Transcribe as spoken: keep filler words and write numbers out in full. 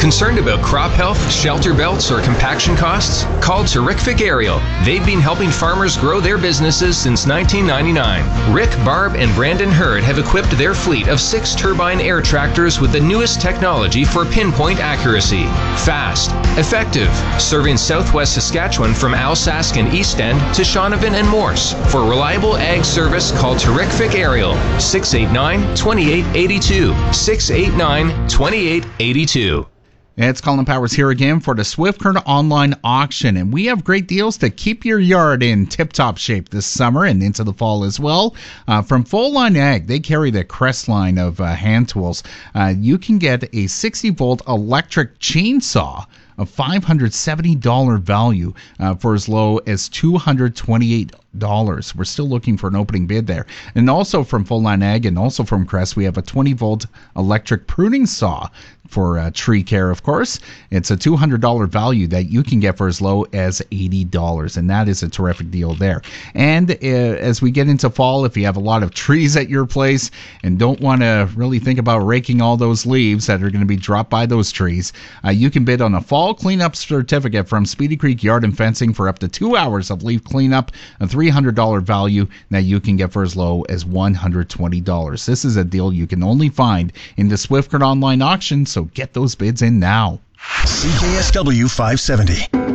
Concerned about crop health, shelter belts, or compaction costs? Call Terrific Aerial. They've been helping farmers grow their businesses since nineteen ninety-nine. Rick, Barb, and Brandon Hurd have equipped their fleet of six turbine air tractors with the newest technology for pinpoint accuracy. Fast, effective, serving southwest Saskatchewan from Alsask and East End to Shaunavon and Morse. For reliable ag service, call Terrific Aerial, six eight nine, two eight eight two, six eight nine, two eight eight two. It's Colin Powers here again for the Swift Current online auction, and we have great deals to keep your yard in tip-top shape this summer and into the fall as well. Uh, from Full Line Ag, they carry the Crest line of uh, hand tools. Uh, you can get a sixty volt electric chainsaw of five hundred seventy dollars value uh, for as low as two hundred twenty-eight dollars. We're still looking for an opening bid there. And also from Full Line Ag and also from Crest, we have a twenty volt electric pruning saw for uh, tree care, of course. It's a two hundred dollars value that you can get for as low as eighty dollars, and that is a terrific deal there. And uh, as we get into fall, if you have a lot of trees at your place and don't want to really think about raking all those leaves that are going to be dropped by those trees, uh, you can bid on a fall cleanup certificate from Speedy Creek Yard and Fencing for up to two hours of leaf cleanup, a three hundred dollars value that you can get for as low as one hundred twenty dollars. This is a deal you can only find in the Swift Current online auction, so get those bids in now. C K S W five seventy.